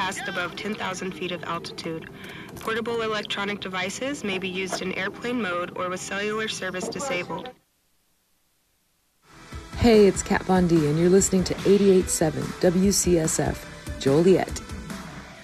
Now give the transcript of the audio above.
broadcast above 10,000 feet of altitude. Portable electronic devices may be used in airplane mode or with cellular service disabled. Hey, it's Kat Von D, and you're listening to 88.7 WCSF, Joliet.